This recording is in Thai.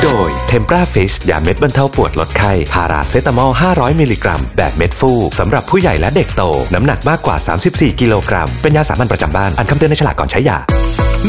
โดยเทมปราฟิชยาเม็ดบรรเทาปวดลดไข้พาราเซตามอล500มิลลิกรัมแบบเม็ดฟูสำหรับผู้ใหญ่และเด็กโตน้ำหนักมากกว่า34กิโลกรัมเป็นยาสามัญประจำบ้านอ่านคำเตือนในฉลากก่อนใช้ยา